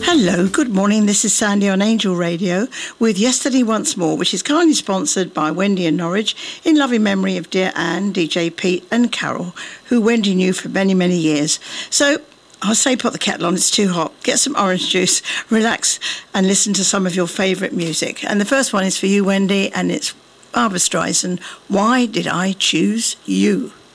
Hello, good morning. This is Sandy on Angel Radio with Yesterday Once More, which is kindly sponsored by Wendy in Norwich in loving memory of dear Anne, DJ Pete and Carol, who Wendy knew for many, many years. So I'll say put the kettle on, it's too hot. Get some orange juice, relax and listen to some of your favourite music. And the first one is for you, Wendy, and it's Barbra Streisand, Why Did I Choose You?